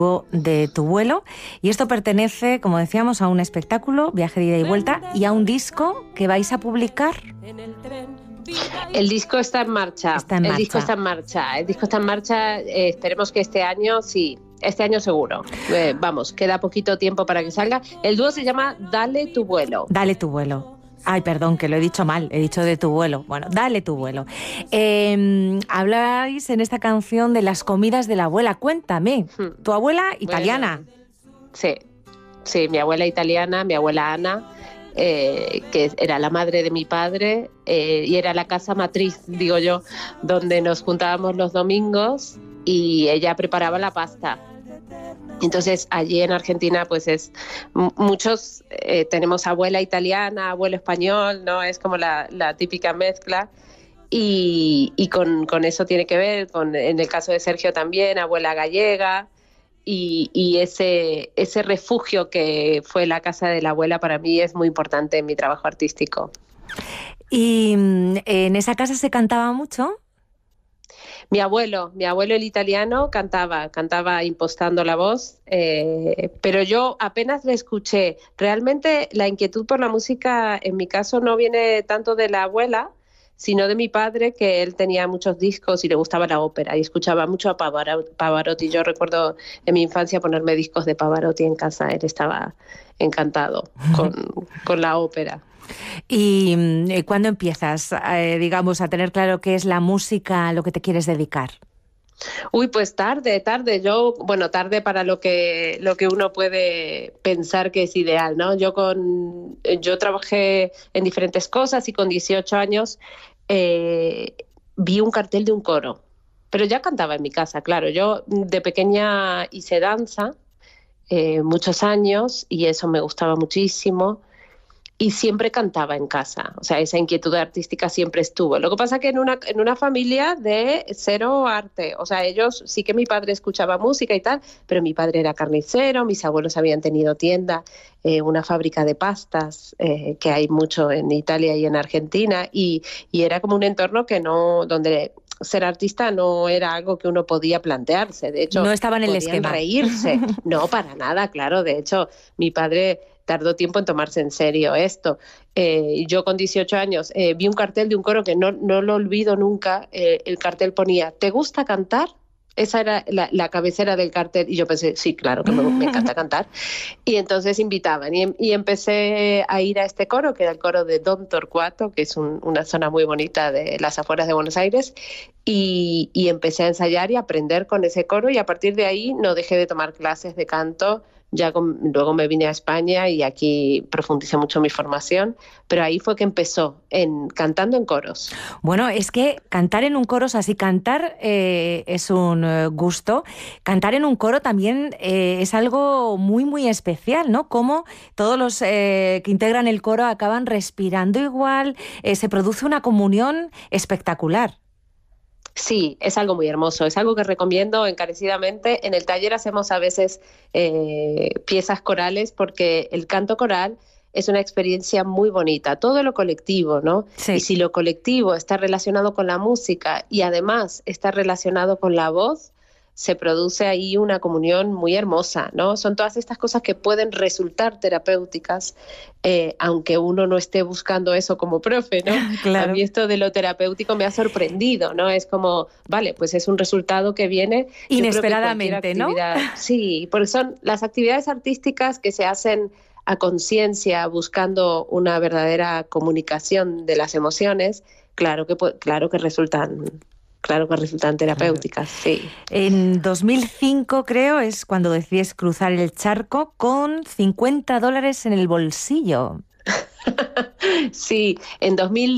de tu vuelo, y esto pertenece, como decíamos, a un espectáculo, viaje de ida y vuelta, y a un disco que vais a publicar. El disco está en marcha. El disco está en marcha. Esperemos que este año, sí, este año seguro. Vamos, queda poquito tiempo para que salga. El dúo se llama Dale tu vuelo. Dale tu vuelo. Ay, perdón, que lo he dicho mal, he dicho de tu vuelo. Bueno, Dale tu vuelo. Habláis en esta canción de las comidas de la abuela. Cuéntame, tu abuela italiana. Bueno, sí, mi abuela italiana, mi abuela Ana, que era la madre de mi padre, y era la casa matriz, digo yo, donde nos juntábamos los domingos y ella preparaba la pasta. Entonces allí en Argentina pues muchos tenemos abuela italiana, abuelo español, ¿no? Es como la típica mezcla, y con eso tiene que ver, en el caso de Sergio también, abuela gallega, y ese refugio que fue la casa de la abuela para mí es muy importante en mi trabajo artístico. ¿Y en esa casa se cantaba mucho? Mi abuelo el italiano cantaba impostando la voz, pero yo apenas le escuché. Realmente la inquietud por la música en mi caso no viene tanto de la abuela, sino de mi padre, que él tenía muchos discos y le gustaba la ópera y escuchaba mucho a Pavarotti. Yo recuerdo en mi infancia ponerme discos de Pavarotti en casa, él estaba encantado con la ópera. ¿Y cuándo empiezas, digamos, a tener claro qué es la música a lo que te quieres dedicar? Uy, pues tarde. Tarde para lo que uno puede pensar que es ideal, ¿no? Yo trabajé en diferentes cosas y con 18 años vi un cartel de un coro, pero ya cantaba en mi casa, claro. Yo de pequeña hice danza muchos años y eso me gustaba muchísimo. Y siempre cantaba en casa, o sea, esa inquietud artística siempre estuvo. Lo que pasa que en una familia de cero arte, o sea, ellos, sí que mi padre escuchaba música y tal, pero mi padre era carnicero, mis abuelos habían tenido tienda, una fábrica de pastas, que hay mucho en Italia y en Argentina, y era como un entorno donde ser artista no era algo que uno podía plantearse. De hecho, no estaba en el podían esquema. Reírse. No, para nada, claro. De hecho, mi padre tardó tiempo en tomarse en serio esto. Yo con 18 años vi un cartel de un coro que no lo olvido nunca. El cartel ponía, ¿te gusta cantar? Esa era la cabecera del cartel y yo pensé, sí, claro que me encanta cantar. Y entonces invitaban y empecé a ir a este coro, que era el coro de Don Torcuato, que es una zona muy bonita de las afueras de Buenos Aires, y empecé a ensayar y a aprender con ese coro, y a partir de ahí no dejé de tomar clases de canto. Luego me vine a España y aquí profundicé mucho mi formación, pero ahí fue que empezó, cantando en coros. Bueno, es que cantar en un coro, o sea, si cantar es un gusto, cantar en un coro también es algo muy, muy especial, ¿no? Como todos los que integran el coro acaban respirando igual, se produce una comunión espectacular. Sí, es algo muy hermoso, es algo que recomiendo encarecidamente. En el taller hacemos a veces piezas corales, porque el canto coral es una experiencia muy bonita, todo lo colectivo, ¿no? Sí. Y si lo colectivo está relacionado con la música y además está relacionado con la voz, se produce ahí una comunión muy hermosa, ¿no? Son todas estas cosas que pueden resultar terapéuticas, aunque uno no esté buscando eso como profe, ¿no? Claro. A mí esto de lo terapéutico me ha sorprendido, ¿no? Es como, vale, pues es un resultado que viene inesperadamente, ¿no? Sí, porque son las actividades artísticas que se hacen a conciencia, buscando una verdadera comunicación de las emociones, claro que resultan terapéuticas, sí. En 2005, creo, es cuando decides cruzar el charco con $50 en el bolsillo. Sí, en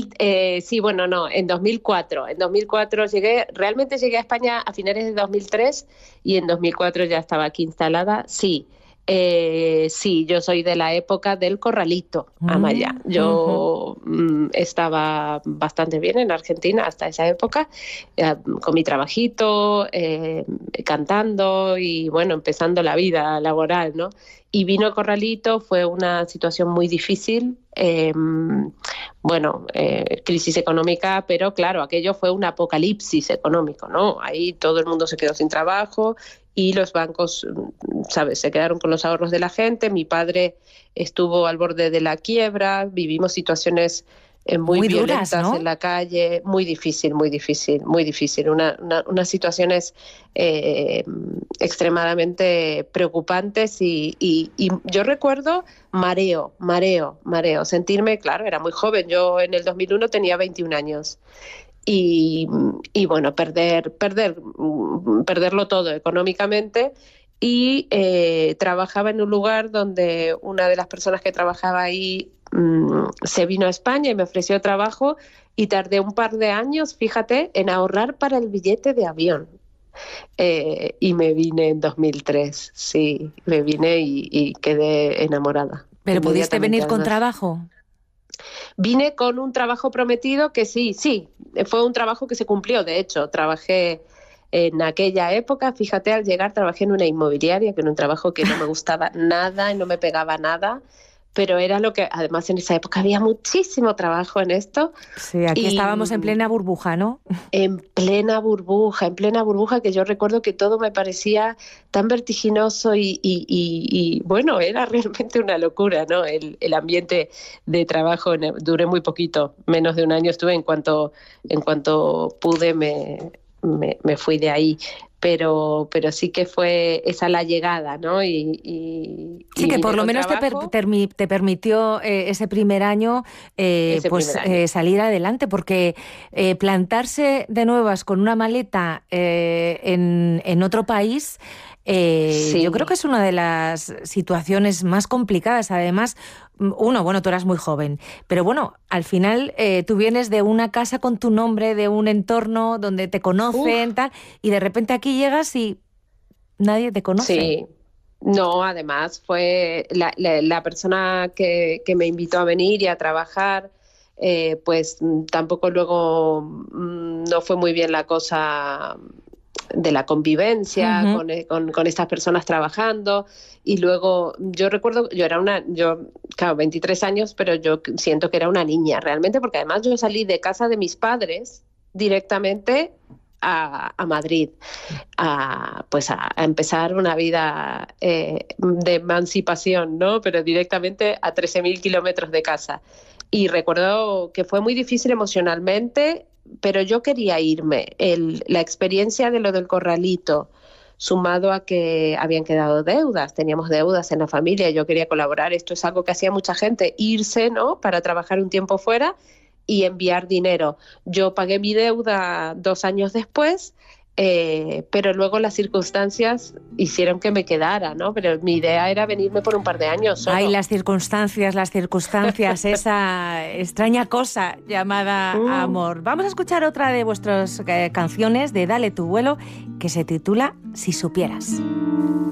2004. En 2004 realmente llegué a España a finales de 2003 y en 2004 ya estaba aquí instalada, sí. Sí, yo soy de la época del corralito Amaya. Yo estaba bastante bien en Argentina hasta esa época, con mi trabajito, cantando y bueno, empezando la vida laboral, ¿no? Y vino el corralito, fue una situación muy difícil, crisis económica, pero claro, aquello fue un apocalipsis económico, ¿no? Ahí todo el mundo se quedó sin trabajo y los bancos, ¿sabes?, se quedaron con los ahorros de la gente. Mi padre estuvo al borde de la quiebra, vivimos situaciones muy violentas, duras, ¿no?, en la calle, muy difícil, unas situaciones extremadamente preocupantes y yo recuerdo mareo, sentirme, claro, era muy joven, yo en el 2001 tenía 21 años. Y bueno, perderlo todo económicamente. Y trabajaba en un lugar donde una de las personas que trabajaba ahí se vino a España y me ofreció trabajo, y tardé un par de años, fíjate, en ahorrar para el billete de avión. Y me vine en 2003, sí, me vine y quedé enamorada. ¿Pero pudiste venir con trabajo? Vine con un trabajo prometido que sí, fue un trabajo que se cumplió. De hecho, trabajé en aquella época, fíjate, al llegar trabajé en una inmobiliaria, que era un trabajo que no me gustaba nada y no me pegaba nada, pero era lo que, además en esa época había muchísimo trabajo en esto. Sí, aquí estábamos en plena burbuja, ¿no? En plena burbuja, que yo recuerdo que todo me parecía tan vertiginoso y bueno, era realmente una locura, ¿no? El ambiente de trabajo, duré muy poquito, menos de un año estuve, en cuanto pude me fui de ahí. Pero sí que fue esa la llegada, ¿no? Sí, que por lo menos te permitió ese primer año salir adelante, porque plantarse de nuevas con una maleta en otro país, sí, yo creo que es una de las situaciones más complicadas. Además, bueno, tú eras muy joven, pero bueno, al final tú vienes de una casa con tu nombre, de un entorno donde te conocen, tal, y de repente aquí llegas y nadie te conoce. Sí. No, además fue la persona que me invitó a venir y a trabajar, pues tampoco luego no fue muy bien la cosa de la convivencia con estas personas trabajando. Y luego yo recuerdo, claro, 23 años, pero yo siento que era una niña realmente, porque además yo salí de casa de mis padres directamente a Madrid, a empezar una vida de emancipación, ¿no? Pero directamente a 13.000 kilómetros de casa. Y recuerdo que fue muy difícil emocionalmente, pero yo quería irme. La experiencia de lo del corralito, sumado a que habían quedado deudas, teníamos deudas en la familia, yo quería colaborar, esto es algo que hacía mucha gente, irse, ¿no?, para trabajar un tiempo fuera y enviar dinero. Yo pagué mi deuda 2 años después, pero luego las circunstancias hicieron que me quedara, ¿no? Pero mi idea era venirme por un par de años solo. Ay, las circunstancias, esa extraña cosa llamada amor. Vamos a escuchar otra de vuestras canciones de Dale tu vuelo, que se titula Si supieras.